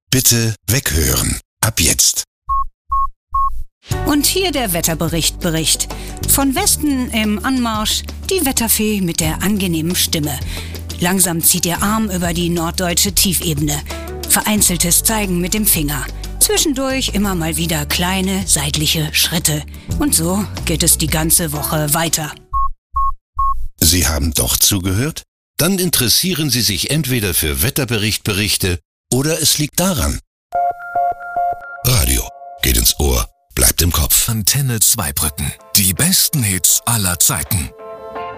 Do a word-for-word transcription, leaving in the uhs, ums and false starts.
Bitte weghören. Ab jetzt. Und hier der Wetterbericht Bericht. Von Westen im Anmarsch die Wetterfee mit der angenehmen Stimme. Langsam zieht ihr Arm über die norddeutsche Tiefebene. Vereinzeltes Zeigen mit dem Finger. Zwischendurch immer mal wieder kleine seitliche Schritte. Und so geht es die ganze Woche weiter. Sie haben doch zugehört? Dann interessieren Sie sich entweder für Wetterberichtberichte oder es liegt daran. Radio geht ins Ohr, bleibt im Kopf. Antenne Zweibrücken. Die besten Hits aller Zeiten.